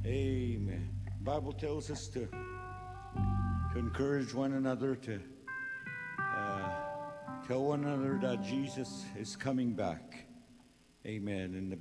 Amen. Bible tells us to encourage one another, to tell one another that Jesus is coming back. Amen. And the